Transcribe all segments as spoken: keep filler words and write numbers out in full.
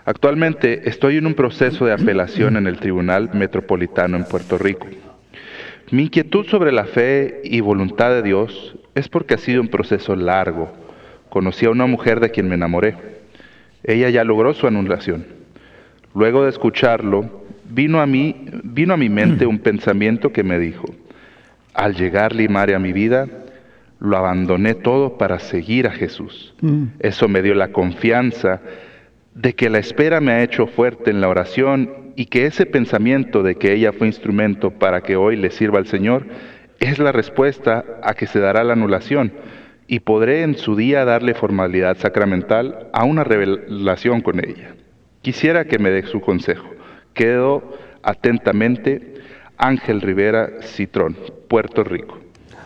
Actualmente estoy en un proceso de apelación en el Tribunal Metropolitano en Puerto Rico. Mi inquietud sobre la fe y voluntad de Dios es porque ha sido un proceso largo. Conocí a una mujer de quien me enamoré. Ella ya logró su anulación. Luego de escucharlo, vino a mí, vino a mi mente un pensamiento que me dijo: al llegar Limare a mi vida, lo abandoné todo para seguir a Jesús. Mm. Eso me dio la confianza de que la espera me ha hecho fuerte en la oración y que ese pensamiento de que ella fue instrumento para que hoy le sirva al Señor es la respuesta a que se dará la anulación y podré en su día darle formalidad sacramental a una relación con ella. Quisiera que me dé su consejo. Quedo atentamente, Ángel Rivera Citrón, Puerto Rico.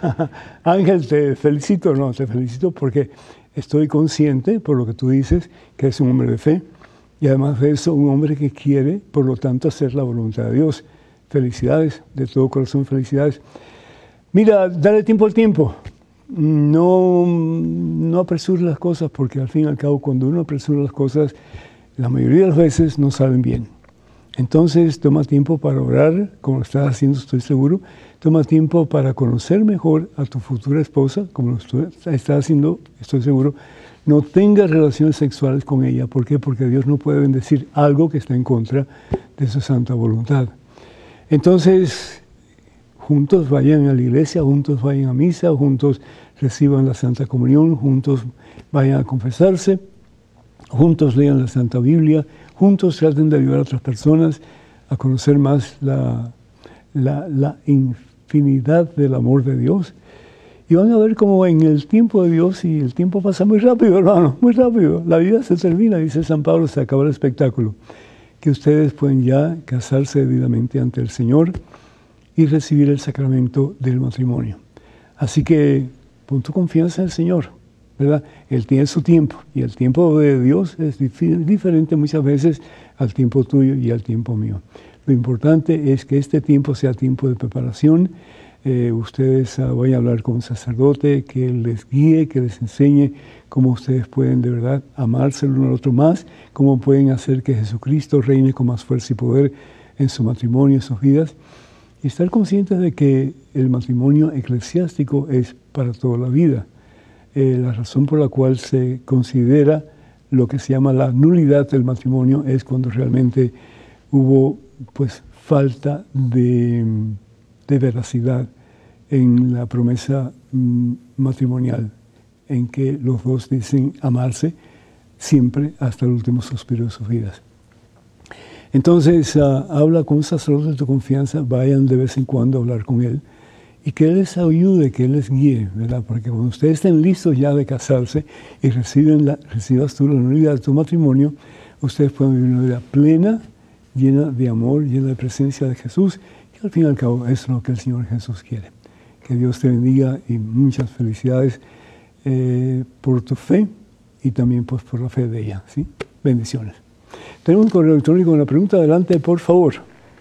Ángel, te felicito, no, te felicito porque estoy consciente, por lo que tú dices, que es un hombre de fe y además de eso, un hombre que quiere, por lo tanto, hacer la voluntad de Dios. Felicidades, de todo corazón, felicidades. Mira, dale tiempo al tiempo. No, no apresures las cosas porque al fin y al cabo, cuando uno apresura las cosas, la mayoría de las veces no salen bien. Entonces, toma tiempo para orar, como lo estás haciendo, estoy seguro. Toma tiempo para conocer mejor a tu futura esposa, como lo estás haciendo, estoy seguro. No tengas relaciones sexuales con ella. ¿Por qué? Porque Dios no puede bendecir algo que está en contra de su santa voluntad. Entonces, juntos vayan a la iglesia, juntos vayan a misa, juntos reciban la Santa Comunión, juntos vayan a confesarse, juntos lean la Santa Biblia, juntos traten de ayudar a otras personas a conocer más la, la, la infinidad del amor de Dios. Y van a ver cómo en el tiempo de Dios, y el tiempo pasa muy rápido, hermano, muy rápido. La vida se termina, dice San Pablo, se acaba el espectáculo. Que ustedes pueden ya casarse debidamente ante el Señor y recibir el sacramento del matrimonio. Así que pon tu confianza en el Señor, ¿verdad? Él tiene su tiempo y el tiempo de Dios es dif- diferente muchas veces al tiempo tuyo y al tiempo mío. Lo importante es que este tiempo sea tiempo de preparación. Eh, ustedes uh, vayan a hablar con un sacerdote que les guíe, que les enseñe cómo ustedes pueden de verdad amarse el uno al otro más, cómo pueden hacer que Jesucristo reine con más fuerza y poder en su matrimonio, en sus vidas. Y estar conscientes de que el matrimonio eclesiástico es para toda la vida. Eh, la razón por la cual se considera lo que se llama la nulidad del matrimonio es cuando realmente hubo pues falta de, de veracidad en la promesa mm, matrimonial, en que los dos dicen amarse siempre hasta el último suspiro de sus vidas. Entonces, uh, habla con un sacerdote de tu confianza, vayan de vez en cuando a hablar con él y que él les ayude, que él les guíe, ¿verdad? Porque cuando ustedes estén listos ya de casarse y reciben la, recibas tú la nulidad de tu matrimonio, ustedes pueden vivir una vida plena, llena de amor, llena de presencia de Jesús, y al fin y al cabo es lo que el Señor Jesús quiere. Que Dios te bendiga y muchas felicidades eh, por tu fe y también pues, por la fe de ella, ¿sí? Bendiciones. Tenemos un correo electrónico con la pregunta. Adelante, por favor.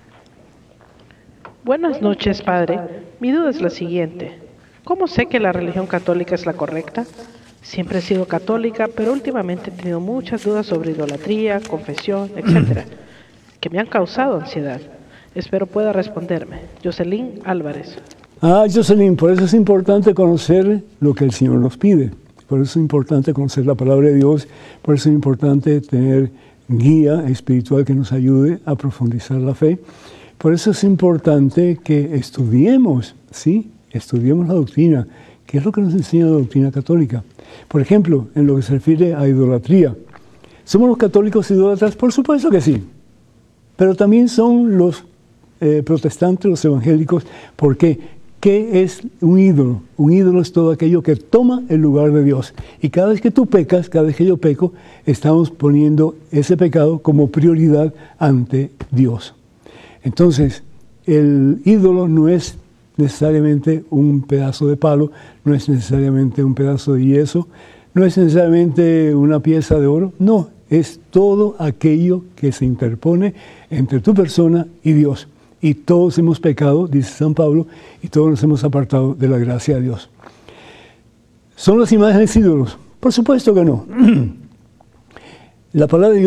Buenas noches, padre. Mi duda es la siguiente. ¿Cómo sé que la religión católica es la correcta? Siempre he sido católica, pero últimamente he tenido muchas dudas sobre idolatría, confesión, etcétera, que me han causado ansiedad. Espero pueda responderme. Jocelyn Álvarez. Ah, Jocelyn, por eso es importante conocer lo que el Señor nos pide. Por eso es importante conocer la palabra de Dios. Por eso es importante tener guía espiritual que nos ayude a profundizar la fe. Por eso es importante que estudiemos, ¿sí? Estudiemos la doctrina. ¿Qué es lo que nos enseña la doctrina católica? Por ejemplo, en lo que se refiere a idolatría. ¿Somos los católicos idólatras? Por supuesto que sí. Pero también son los eh, protestantes, los evangélicos. ¿Por qué? ¿Qué es un ídolo? Un ídolo es todo aquello que toma el lugar de Dios. Y cada vez que tú pecas, cada vez que yo peco, estamos poniendo ese pecado como prioridad ante Dios. Entonces, el ídolo no es necesariamente un pedazo de palo, no es necesariamente un pedazo de yeso, no es necesariamente una pieza de oro, no, es todo aquello que se interpone entre tu persona y Dios. Y todos hemos pecado, dice San Pablo, y todos nos hemos apartado de la gracia de Dios. ¿Son las imágenes ídolos? Por supuesto que no. La palabra de Dios